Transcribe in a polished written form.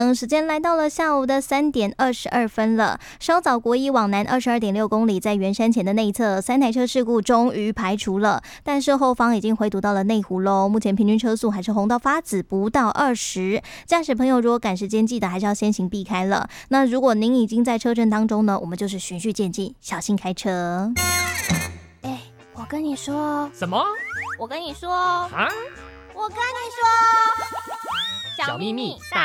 时间来到了下午的3点22分了。稍早国一往南22.6公里，在圆山前的内侧3台车事故终于排除了，但是后方已经回堵到了内湖喽。目前平均车速还是红到发紫，不到20。驾驶朋友如果赶时间，记得还是要先行避开了。那如果您已经在车阵当中呢，我们就是循序渐进，小心开车。 我跟你说。 什么？ 我跟你说。 啊？ 我跟你说。 小秘密